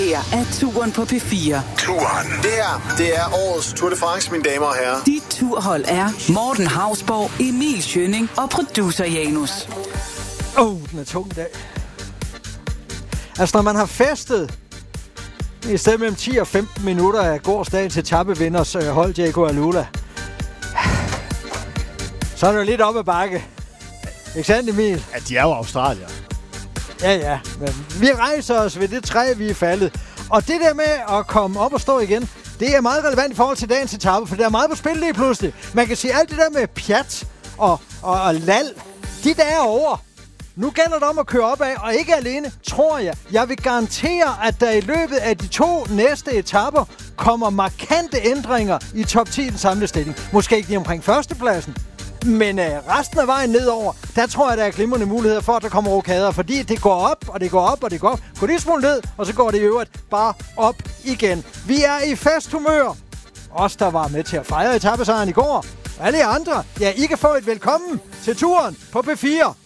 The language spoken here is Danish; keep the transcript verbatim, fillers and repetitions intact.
her er Turen på P fire. Turen. Det her, det er årets Tour de France, mine damer og herrer. Dit turhold er Morten Hausborg, Emil Schønning og producer Janus. Åh, oh, den er tung i dag. Altså, når man har festet i stedet mellem ti og femten minutter af gårdsdagens etapevinders øh, hold, Diego Alula, så er det jo lidt op ad bakke. Ikke sandt, Emil? Ja, de er jo australier. Ja, ja. Men vi rejser os ved det træ, vi er faldet. Og det der med at komme op og stå igen, det er meget relevant i forhold til dagens etape, for der er meget på spil lige pludselig. Man kan sige, alt det der med pjat og, og, og lal, de der er over. Nu gælder det om at køre op af, og ikke alene, tror jeg. Jeg vil garantere, at der i løbet af de to næste etaper kommer markante ændringer i top ti samlede stilling. Måske ikke lige omkring førstepladsen, men øh, resten af vejen nedover, der tror jeg, der er glimrende muligheder for, at der kommer rokader. Fordi det går op, og det går op, og det går op. Gå lige smule ned, og så går det i øvrigt bare op igen. Vi er i festhumør. Os, der var med til at fejre etapesejren i går. Alle andre, ja, I kan få et velkommen til turen på P fire.